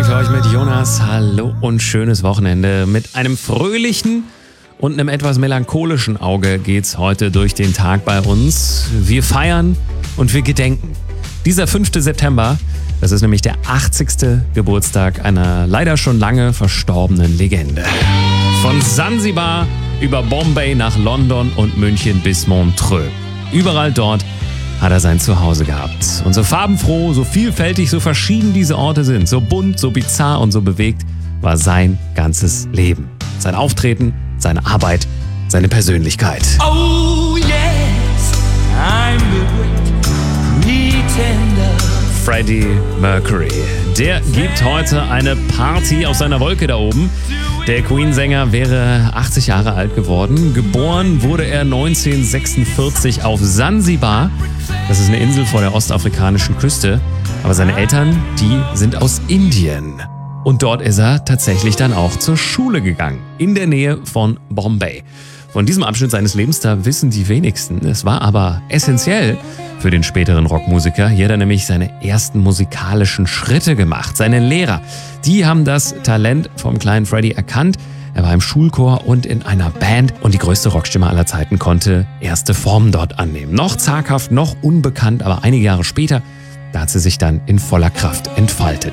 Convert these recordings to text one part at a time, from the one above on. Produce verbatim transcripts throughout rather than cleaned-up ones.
für euch mit Jonas. Hallo und schönes Wochenende. Mit einem fröhlichen und einem etwas melancholischen Auge geht's heute durch den Tag bei uns. Wir feiern und wir gedenken. Dieser fünfte September, das ist nämlich der achtzigste Geburtstag einer leider schon lange verstorbenen Legende. Von Sansibar über Bombay nach London und München bis Montreux. Überall dort hat er sein Zuhause gehabt. Und so farbenfroh, so vielfältig, so verschieden diese Orte sind, so bunt, so bizarr und so bewegt, war sein ganzes Leben. Sein Auftreten, seine Arbeit, seine Persönlichkeit. Oh yes, I'm the great pretender. Freddie Mercury. Der gibt heute eine Party auf seiner Wolke da oben. Der Queen-Sänger wäre achtzig Jahre alt geworden. Geboren wurde er neunzehnhundertsechsundvierzig auf Sansibar. Das ist eine Insel vor der ostafrikanischen Küste. Aber seine Eltern, die sind aus Indien. Und dort ist er tatsächlich dann auch zur Schule gegangen. In der Nähe von Bombay. Von diesem Abschnitt seines Lebens, da wissen die wenigsten. Es war aber essentiell für den späteren Rockmusiker. Hier hat er nämlich seine ersten musikalischen Schritte gemacht. Seine Lehrer, die haben das Talent vom kleinen Freddie erkannt. Er war im Schulchor und in einer Band und die größte Rockstimme aller Zeiten konnte erste Formen dort annehmen. Noch zaghaft, noch unbekannt, aber einige Jahre später, da hat sie sich dann in voller Kraft entfaltet.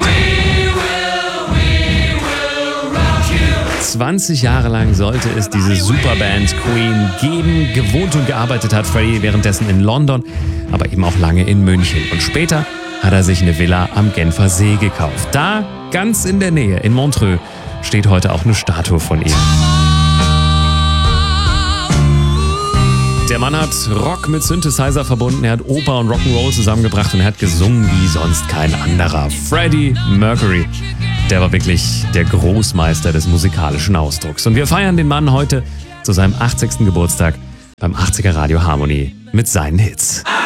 zwanzig Jahre lang sollte es diese Superband Queen geben. Gewohnt und gearbeitet hat Freddie währenddessen in London, aber eben auch lange in München. Und später hat er sich eine Villa am Genfer See gekauft. Da, ganz in der Nähe, in Montreux, steht heute auch eine Statue von ihm. Der Mann hat Rock mit Synthesizer verbunden, er hat Oper und Rock'n'Roll zusammengebracht und er hat gesungen wie sonst kein anderer. Freddie Mercury, der war wirklich der Großmeister des musikalischen Ausdrucks. Und wir feiern den Mann heute zu seinem achtzigsten Geburtstag beim achtziger Radio Harmony mit seinen Hits.